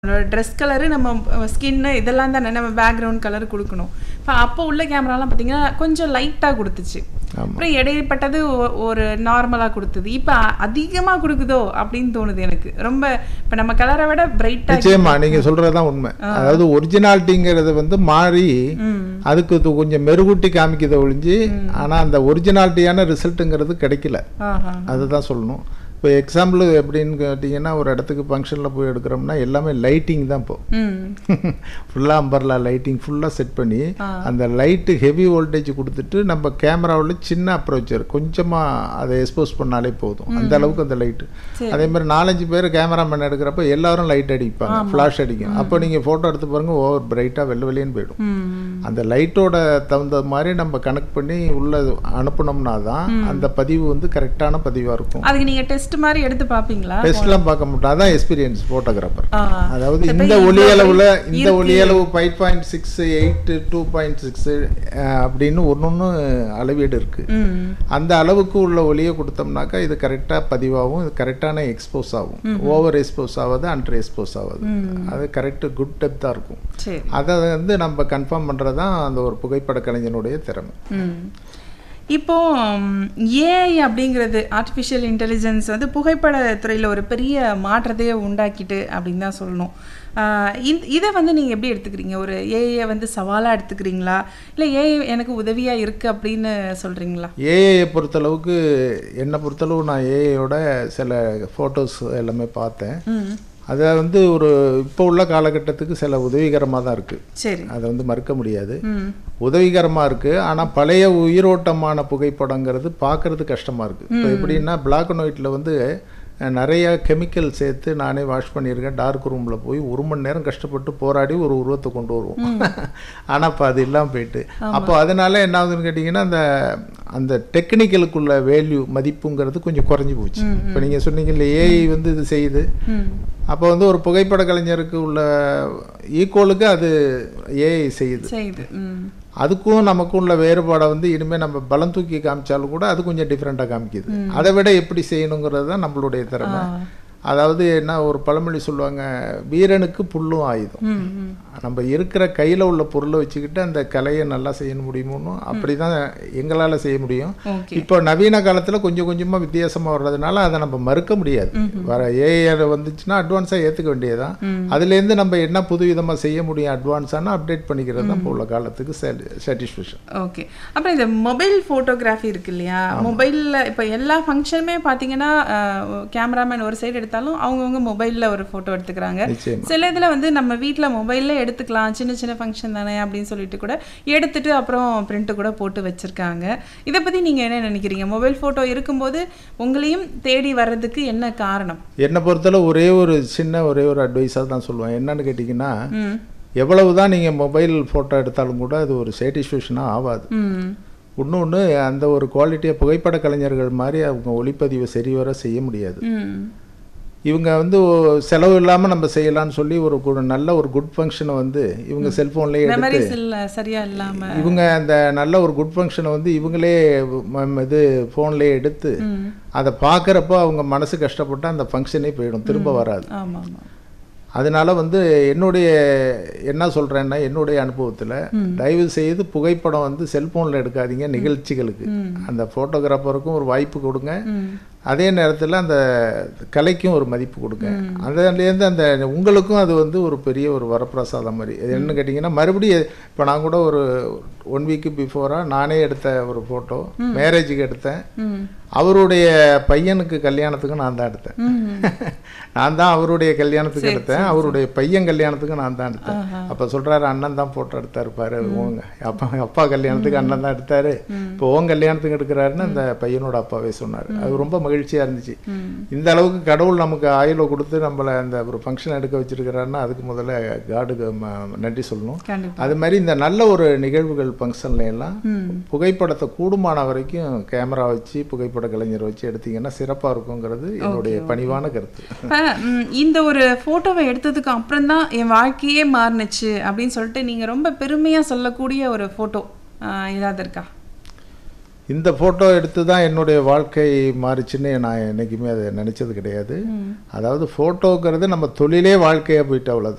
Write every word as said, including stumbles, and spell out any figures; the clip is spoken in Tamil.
ட்ரெஸ் கலரு நம்ம ஸ்கின்னு இதெல்லாம் தானே நம்ம பேக்ரவுண்ட் கலர் கொடுக்கணும். இப்போ அப்போ உள்ள கேமராலாம் பார்த்தீங்கன்னா கொஞ்சம் லைட்டாக கொடுத்துச்சு. அப்புறம் இடைப்பட்டது ஒரு நார்மலாக கொடுத்தது. இப்போ அதிகமாக கொடுக்குதோ அப்படின்னு தோணுது எனக்கு. ரொம்ப இப்போ நம்ம கலரை விட பிரைட்டாக. நிச்சயமா நீங்கள் சொல்கிறது தான் உண்மை. அதாவது ஒரிஜினாலிட்டிங்கிறது வந்து மாறி அதுக்கு கொஞ்சம் மெருகூட்டி காமிக்கிறத ஒழிஞ்சு, ஆனால் அந்த ஒரிஜினாலிட்டியான ரிசல்ட்டுங்கிறது கிடைக்கல. அதுதான் சொல்லணும். இப்போ எக்ஸாம்பிள் எப்படின்னு கேட்டிங்கன்னா, ஒரு இடத்துக்கு ஃபங்க்ஷனில் போய் எடுக்கிறோம்னா எல்லாமே லைட்டிங் தான். இப்போ ஃபுல்லாக அம்பர்லா லைட்டிங் ஃபுல்லாக செட் பண்ணி அந்த லைட்டு ஹெவி வோல்டேஜ் கொடுத்துட்டு நம்ம கேமராவில் சின்ன அப்ரோச்சர் கொஞ்சமாக அதை எக்ஸ்போஸ் பண்ணாலே போதும். அந்த அளவுக்கு அந்த லைட்டு. அதே மாதிரி நாலஞ்சு பேர் கேமராமேன் எடுக்கிறப்ப எல்லாரும் லைட் அடிப்பாங்க, ஃப்ளாஷ் அடிக்கும். அப்போ நீங்கள் ஃபோட்டோ எடுத்து பாருங்கள், ஓவர் பிரைட்டாக வெள்ளை வெளியேன்னு போயிடும். அந்த லைட்டோட தகுந்த மாதிரி நம்ம கனெக்ட் பண்ணி உள்ள அனுப்பினோம்னா தான் அந்த பதிவு வந்து கரெக்டான பதிவாக இருக்கும். அதுக்கு நீங்கள் டெஸ்ட் மாதிரி எடுத்து பாப்பீங்களா? டெஸ்ட்லாம் பார்க்க மாட்டோம். அதான் எக்ஸ்பீரியன்ஸ் ஃபோட்டோகிராஃபர். அதாவது இந்த ஒளி அளவில் இந்த ஒளி அளவு five point six eight two point six அப்படின்னு ஒன்று ஒன்று அளவீடு இருக்கு. அந்த அளவுக்கு உள்ள ஒளியை கொடுத்தோம்னாக்கா இது கரெக்டாக பதிவாகும், இது கரெக்டான எக்ஸ்போஸ் ஆகும். ஓவர் எக்ஸ்போஸ் ஆகாது, அண்டர் எக்ஸ்போஸ் ஆகாது. அது கரெக்ட் குட் டெப்த்தாக இருக்கும். அதை வந்து நம்ம கன்ஃபார்ம் பண்ணுறது தான் அந்த ஒரு புகைப்பட கலைஞனுடைய திறமை. இப்போ ஏஐ அப்படிங்கிறது ஆர்டிஃபிஷியல் இன்டெலிஜென்ஸ் வந்து புகைப்பட துறையில் ஒரு பெரிய மாற்றத்தையே உண்டாக்கிட்டு அப்படின்னு தான் சொல்லணும். இதை வந்து நீங்கள் எப்படி எடுத்துக்கிறீங்க? ஒரு ஏஐயை வந்து சவாலாக எடுத்துக்கிறீங்களா, இல்லை ஏஐ எனக்கு உதவியாக இருக்குது அப்படின்னு சொல்கிறீங்களா? ஏஐயை பொறுத்தளவுக்கு என்னை பொறுத்தளவு நான் ஏஐயோட சில ஃபோட்டோஸ் எல்லாமே பார்த்தேன். அதை வந்து ஒரு இப்போ உள்ள காலகட்டத்துக்கு சில உதவிகரமாக தான் இருக்குது. சரி, அதை வந்து மறுக்க முடியாது. உதவிகரமாக இருக்குது. ஆனால் பழைய உயிரோட்டமான புகைப்படங்கிறது பார்க்குறது கஷ்டமாக இருக்குது. இப்போ எப்படின்னா பிளாக் அண்ட் ஒயிட்டில் வந்து நிறைய கெமிக்கல் சேர்த்து நானே வாஷ் பண்ணியிருக்கேன். டார்க் ரூமில் போய் ஒரு மணி நேரம் கஷ்டப்பட்டு போராடி ஒரு உருவத்தை கொண்டு வருவோம். ஆனால் இப்போ அது இல்லாமல் போயிட்டு, அப்போ அதனால என்ன ஆகுதுன்னு கேட்டிங்கன்னா, அந்த அந்த டெக்னிக்கலுக்குள்ள வேல்யூ மதிப்புங்கிறது கொஞ்சம் குறைஞ்சி போச்சு. இப்போ நீங்கள் சொன்னீங்கல்ல ஏஐ வந்து இது செய்யுது, அப்போ வந்து ஒரு புகைப்பட கலைஞருக்கு உள்ள ஈக்குவலுக்கு அது ஏஐ செய்யுது. அதுக்கும் நமக்கும் உள்ள வேறுபாடை வந்து இனிமேல் நம்ம பலம் தூக்கி காமிச்சாலும் கூட அது கொஞ்சம் டிஃப்ரெண்ட்டாக காமிக்குது. அதை விட எப்படி செய்யணுங்கிறது தான் நம்மளுடைய திறமை. அதாவது என்ன ஒரு பழமொழி சொல்லுவாங்க, வீரனுக்கு புல்லும் ஆயுதம். நம்ம இருக்கிற கையில் உள்ள பொருளை வச்சுக்கிட்டு அந்த கலையை நல்லா செய்ய முடியுமோ அப்படி தான் எங்களால் செய்ய முடியும். இப்போ நவீன காலத்தில் கொஞ்சம் கொஞ்சமாக வித்தியாசமாக வர்றதுனால அதை நம்ம மறுக்க முடியாது. வர ஏஐ வந்துச்சுன்னா அட்வான்ஸாக ஏற்றுக்க வேண்டியதான். அதுலேருந்து நம்ம என்ன புது விதமாக செய்ய முடியும் அட்வான்ஸான அப்டேட் பண்ணிக்கிறது தான் இப்போ உள்ள காலத்துக்கு சாட்டிஸ்ஃபேக்ஷன். ஓகே. அப்புறம் இந்த மொபைல் ஃபோட்டோகிராஃபி இருக்கு இல்லையா, மொபைலில் இப்போ எல்லா ஃபங்க்ஷனுமே பார்த்தீங்கன்னா கேமராமேன் ஒரு சைடு எடுத்தாலும் அவங்கவுங்க மொபைலில் ஒரு ஃபோட்டோ எடுத்துக்கிறாங்க. சில இதில் வந்து நம்ம வீட்டில் மொபைலில் எடுத்துக்கலாம், சின்ன சின்ன ஃபங்க்ஷன் தானே அப்படின்னு சொல்லிட்டு கூட எடுத்துட்டு அப்புறம் பிரிண்ட் கூட போட்டு வச்சுருக்காங்க. இதை பற்றி நீங்கள் என்ன நினைக்கிறீங்க? மொபைல் ஃபோட்டோ இருக்கும்போது உங்களையும் தேடி வர்றதுக்கு என்ன காரணம்? என்னை பொறுத்தளவு ஒரே ஒரு சின்ன ஒரே ஒரு அட்வைஸாக தான் சொல்லுவேன். என்னன்னு கேட்டிங்கன்னா, எவ்வளவு தான் நீங்கள் மொபைல் ஃபோட்டோ எடுத்தாலும் கூட அது ஒரு சாட்டிஸ்ஃபேக்ஷனாக ஆகாது. இன்னொன்று, அந்த ஒரு குவாலிட்டியாக புகைப்பட கலைஞர்கள் மாதிரி அவங்க ஒளிப்பதிவை சரிவர செய்ய முடியாது. இவங்க வந்து செலவு இல்லாமல் நம்ம செய்யலாம்னு சொல்லி ஒரு நல்ல ஒரு குட் ஃபங்க்ஷனை வந்து இவங்க செல்ஃபோன்லேயே எடுத்து சரியா இல்லாமல் இவங்க அந்த நல்ல ஒரு குட் ஃபங்க்ஷனை வந்து இவங்களே இது ஃபோன்லேயே எடுத்து அதை பார்க்குறப்போ அவங்க மனசு கஷ்டப்பட்டால் அந்த ஃபங்க்ஷனே போயிடும், திரும்ப வராது. அதனால வந்து என்னுடைய என்ன சொல்கிறேன்னா, என்னுடைய அனுபவத்தில் தயவு செய்து புகைப்படம் வந்து செல்ஃபோனில் எடுக்காதீங்க. நிகழ்ச்சிகளுக்கு அந்த ஃபோட்டோகிராஃபருக்கும் ஒரு வாய்ப்பு கொடுங்க, அதே நேரத்தில் அந்த கலைக்கும் ஒரு மதிப்பு கொடுங்க. அதுலேருந்து அந்த உங்களுக்கும் அது வந்து ஒரு பெரிய ஒரு வரப்பிரசாதம் மாதிரி. அது என்னன்னு கேட்டிங்கன்னா, மறுபடியும் இப்போ நான் கூட ஒரு ஒன் வீக்கு பிஃபோராக நானே எடுத்த ஒரு ஃபோட்டோ மேரேஜுக்கு எடுத்தேன். அவருடைய பையனுக்கு கல்யாணத்துக்கும் நான் தான் எடுத்தேன். நான் தான் அவருடைய கல்யாணத்துக்கு எடுத்தேன், அவருடைய பையன் கல்யாணத்துக்கும் நான் தான் எடுத்தேன். அப்போ சொல்கிறாரு, அண்ணன் தான் ஃபோட்டோ எடுத்தார் பாரு, உங்க அப்பா அப்பா கல்யாணத்துக்கு அண்ணன் தான் எடுத்தார், இப்போ உன் கல்யாணத்துக்கு எடுக்கிறாருன்னு அந்த பையனோட அப்பாவே சொன்னார். அது ரொம்ப மகிழ்ச்சியாக இருந்துச்சு. இந்த அளவுக்கு கடவுள் நமக்கு ஆயுளை கொடுத்து நம்மளை அந்த ஒரு ஃபங்க்ஷன் எடுக்க வச்சிருக்கிறாருன்னா அதுக்கு முதல்ல காடுக்கு நன்றி சொல்லணும். அது மாதிரி இந்த நல்ல ஒரு நிகழ்வுகள் ஃபங்க்ஷன்ல எல்லாம் புகைப்படத்தை கூடுமான வரைக்கும் கேமரா வச்சு புகைப்பட கலைஞர் வச்சு எடுத்தீங்கன்னா சிறப்பாக இருக்குங்கிறது என்னுடைய பணிவான கருத்து. இந்த ஒரு ஃபோட்டோவை எடுத்ததுக்கு அப்புறம் தான் என் வாழ்க்கையே மாறினுச்சு அப்படின்னு சொல்லிட்டு நீங்கள் ரொம்ப பெருமையாக சொல்லக்கூடிய ஒரு ஃபோட்டோ ஏதாவது இருக்கா? இந்த ஃபோட்டோ எடுத்து தான் என்னுடைய வாழ்க்கை மாறிச்சுன்னு நான் என்றைக்குமே அதை நினச்சது கிடையாது. அதாவது ஃபோட்டோங்கிறது நம்ம தொழிலே வாழ்க்கையாக போயிட்டு அவ்வளோதான்.